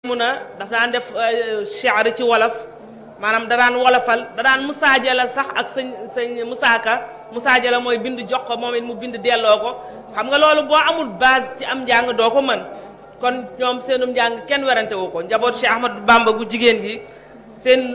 mun a daf daan def shi'r ci wolof maanaam da daan wolofal da daan musaajala sax ak sëñ musaaka musaajala mooy bind jox ko moom it mu bind delloo ko xam nga loolu boo amul base ci am njàng doo ko mën kon ñoom seenum njàng kenn werante wu ko njaboot Cheikh Ahmadou Bamba gu jigéen gi seen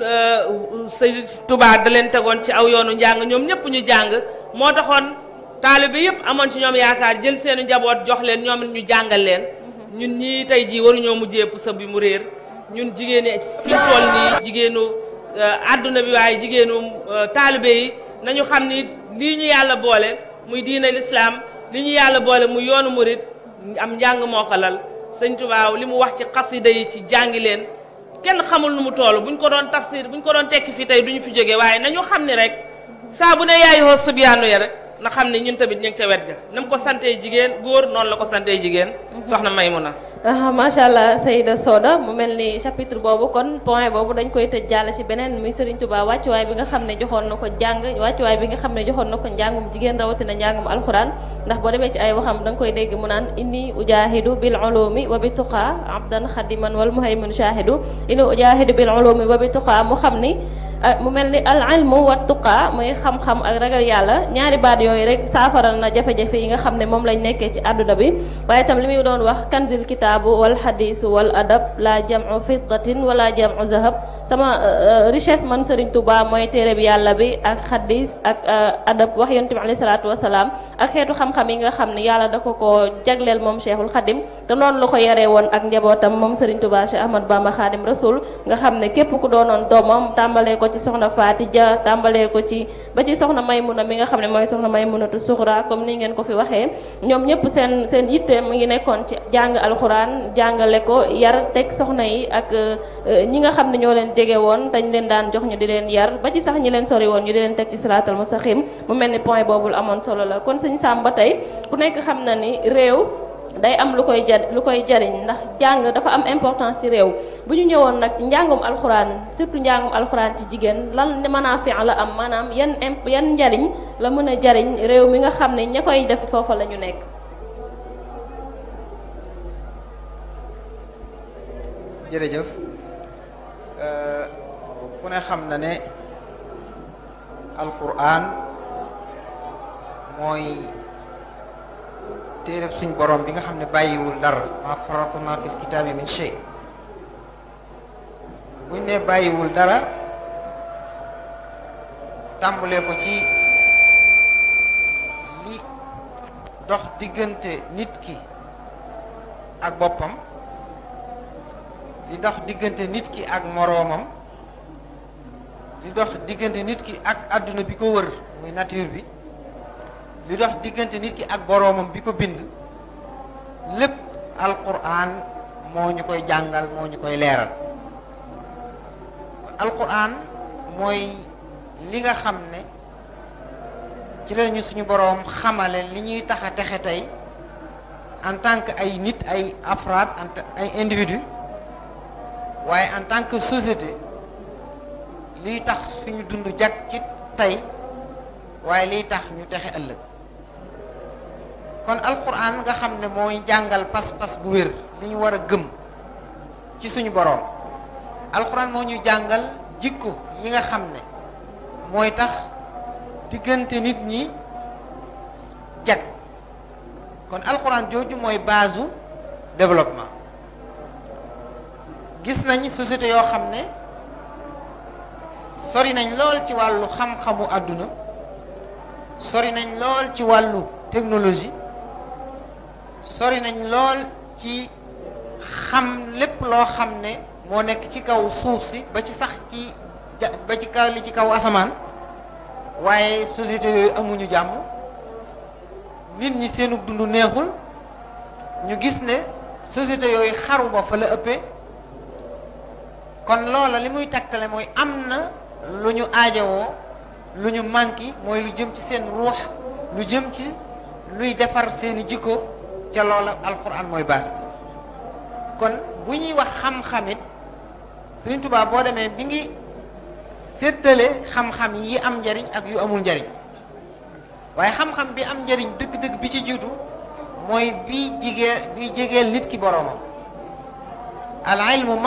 sëñ Tuubaa da leen tegoon ci aw yoonu njàng ñoom ñëpp ñu jàng moo taxoon taalibe yëpp amoon ci ñoom yaakaar jël seenu njaboot jox leen ñoom it ñu jàngal leen ñun ñii tey jii waruñoo mujjee pusa bi mu réer ñun jigéen ñi fi mu toll nii jigéenu adduna bi waaye jigéenu taalibe yi nañu xam ni lii ñu yàlla boole muy diina lislaam li ñu yàlla boole muy yoonu murit am njàng moo ko lal sëñ Tuubaa li mu wax ci xasida yi ci jàngi leen kenn xamul nu mu toll buñ ko doon tafsir buñ ko doon tekki fii tey duñu fi jógee waaye nañu xam ni rek saa bu ne yaay hoo subyaanu ya rek na xam ne ñun tamit ñu ngi ca wet ga na mu ko santee jigéen góor noonu la ko santee jigéen soxna Maymuna macha allah Seyda Soda mu mel ni chapitre boobu kon point boobu dañ koy tëj jàll ci beneen muy Serigne Touba wàccuwaay bi nga xam ne joxoon na ko jàng wàccuwaay bi nga xam ne joxoon na ko njàngum jigéen rawatina njàngum alxuraan ndax boo demee ci ay waxam da nga koy dégg mu naan inni ujahidu bil ulumi wa bi tuqa abdan xadiman wal muhaymin shahidu inni ujahidu bil ulumi wa bi tuqa mu xam ni mu mel ni al ilmu wa tuqa muy xam-xam ak ragal yàlla ñaari baat yooyu rek saafaral na jafe-jafe yi nga xam ne moom lañ nekkee ci àdduna bi waaye itam li muy doon wax kanzil kitaabu wal hadisu wal adab la jam'u fiddatin wala jam'u zahab sama richesse man Serigne Touba mooy téere bi yàlla bi ak hadis ak adab wax yonent bi alayhi salaatu wasalaam ak xeetu xam-xam yi nga xam ne yàlla da ko jagleel moom Cheikhul Khadim te noonu la ko yaree woon ak njabootam moom Serigne Touba Cheikh Ahmadou Bamba Khadim Rasoul nga xam ne képp ku doonoon doomam tàmbalee ko ci soxna Faati Ja tàmbalee ko ci ba ci soxna Maymuna mi nga xam ne mooy soxna Maymunatu Suxra comme ni ngeen ko fi waxee ñoom ñëpp seen yitte mu ngi nekkoon ci jàng alxuraan jàngale ko yar teg soxna yi ak ñi nga xam ne ñoo leen jege woon dañ leen daan jox ñu di leen yar ba ci sax ñi leen sori woon ñu di leen teg ci siraatal mustaqim mu mel ni point boobul amoon solo la kon sëñ Sam ba tey ku nekk xam na ni réew day am lu koy jariñ ndax jàng dafa am importance ci réew bu ñu ñëwoon nag ci njàngum alxuraan surtout njàngum alxuraan ci jigéen lan manaafi la am maanaam yan njariñ la mën a jariñ réew mi nga xam ne ña koy def foofa la ñu nekk. jërëjëf ku ne xam na ne alxuraan mooy téereb suñ borom bi nga xam ne bàyyiwul dara ma faratna fil kitaabi min shay buñ ne bàyyiwul dara tàmbalee ko ci li dox diggante nit ki ak boppam li dox diggante nit ki ak moroomam li dox diggante nit ki ak adduna bi ko wër muy nature bi li dox diggante nit ki ak boroomam bi ko bind lépp alquran moo ñu koy jàngal moo ñu koy leeral alquran mooy li nga xam ne ci la ñu suñu boroom xamale li ñuy tax a texe tey en tant que ay nit ay afraad ay individu waaye en tant que société liy tax suñu dund jag ci tey waaye liy tax ñu texe ëllëg kon alquran nga xam ne mooy jàngal pas-pas bu wér li ñu war a gëm ci suñu boroom alquran moo ñu jàngal jikko yi nga xam ne mooy tax diggante nit ñi jag kon alquran jooju mooy base u développement gis nañ société yoo xam ne sori nañ lool ci wàllu xam-xamu àdduna sori nañ lool ci wàllu technologie sori nañ lool ci xam lépp loo xam ne moo nekk ci kaw suuf si ba ci sax ci ba ci kaw li ci kaw asamaan waaye société yooyu amuñu jàmm nit ñi seenu dund neexul ñu gis ne société yooyu xaru ba fa la ëppee kon loola li muy tegtale mooy am na lu ñu aajowoo lu ñu manqué mooy lu jëm ci seen ruux lu jëm ci luy defar seeni jikko ca loola alquran mooy baas kon bu ñuy wax xam-xamit Sëriñ Tuubaa boo demee bi ngi séddale xam-xam yi am njariñ ak yu amul njariñ waaye xam-xam bi am njariñ dëgg-dëgg bi ci jiitu mooy bi jegeel nit ki boroomam al ilmu